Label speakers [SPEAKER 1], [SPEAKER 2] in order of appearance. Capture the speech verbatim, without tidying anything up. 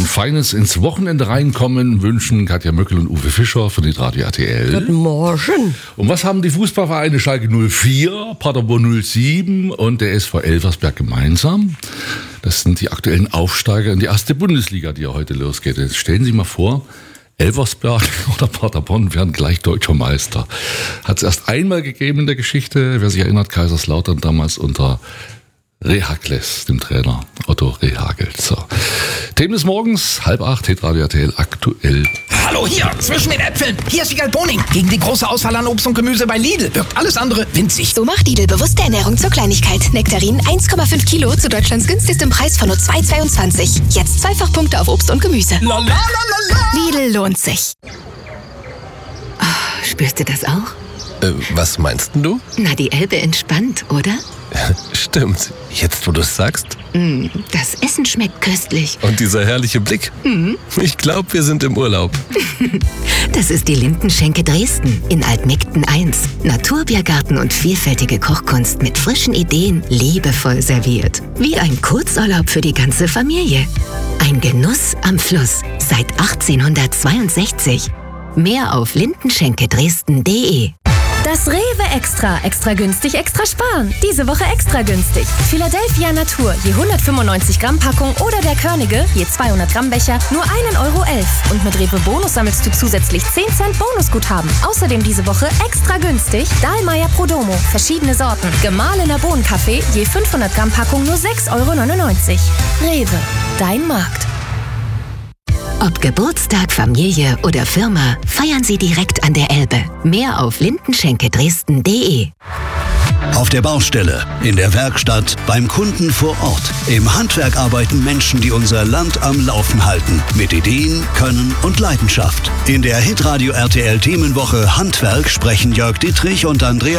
[SPEAKER 1] feines ins Wochenende reinkommen wünschen Katja Möckel und Uwe Fischer von Hitradio R T L.
[SPEAKER 2] Guten Morgen.
[SPEAKER 1] Und was haben die Fußballvereine Schalke null vier, Paderborn null sieben und der S V Elversberg gemeinsam? Das sind die aktuellen Aufsteiger in die erste Bundesliga, die ja heute losgeht. Jetzt stellen Sie mal vor, Elversberg oder Paderborn werden gleich deutscher Meister. Hat es erst einmal gegeben in der Geschichte. Wer sich erinnert, Kaiserslautern damals unter Rehagles, dem Trainer Otto Rehagel. So. Themen des Morgens, halb acht, Hitradio R T L aktuell.
[SPEAKER 3] Hallo hier, zwischen den Äpfeln. Hier ist Wiegald Boning. Gegen die große Auswahl an Obst und Gemüse bei Lidl wirkt alles andere winzig.
[SPEAKER 4] So macht Lidl bewusste Ernährung zur Kleinigkeit. Nektarinen eins Komma fünf Kilo zu Deutschlands günstigstem Preis von nur zwei Komma zweiundzwanzig. Jetzt Zweifachpunkte auf Obst und Gemüse.
[SPEAKER 3] La, la, la, la, la.
[SPEAKER 4] Lidl lohnt sich. Oh, spürst du das auch?
[SPEAKER 5] Äh, was meinst denn du?
[SPEAKER 4] Na, die Elbe entspannt, oder?
[SPEAKER 5] Stimmt. Jetzt, wo du es sagst.
[SPEAKER 4] Mm, das Essen schmeckt köstlich.
[SPEAKER 5] Und dieser herrliche Blick.
[SPEAKER 4] Mm.
[SPEAKER 5] Ich glaube, wir sind im Urlaub.
[SPEAKER 4] Das ist die Lindenschenke Dresden in Altmegden eins. Naturbiergarten und vielfältige Kochkunst mit frischen Ideen, liebevoll serviert. Wie ein Kurzurlaub für die ganze Familie. Ein Genuss am Fluss seit achtzehnhundertzweiundsechzig. Mehr auf lindenschenke dresden punkt de.
[SPEAKER 6] Das Rewe Extra. Extra günstig, extra sparen. Diese Woche extra günstig. Philadelphia Natur, je hundertfünfundneunzig Gramm Packung oder der Körnige, je zweihundert Gramm Becher, nur ein Euro elf. Und mit Rewe Bonus sammelst du zusätzlich zehn Cent Bonusguthaben. Außerdem diese Woche extra günstig Dahlmeier Prodomo, verschiedene Sorten. Gemahlener Bohnenkaffee, je fünfhundert Gramm Packung nur sechs Euro neunundneunzig. Rewe, dein Markt.
[SPEAKER 4] Ob Geburtstag, Familie oder Firma, feiern Sie direkt an der Elbe. Mehr auf lindenschenke dresden punkt de.
[SPEAKER 7] Auf der Baustelle, in der Werkstatt, beim Kunden vor Ort. Im Handwerk arbeiten Menschen, die unser Land am Laufen halten. Mit Ideen, Können und Leidenschaft. In der Hitradio R T L Themenwoche Handwerk sprechen Jörg Dittrich und Andreas